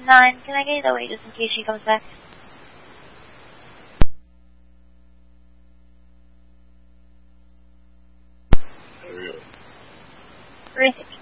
9. Can I get it away just in case she comes back? There we go. Risk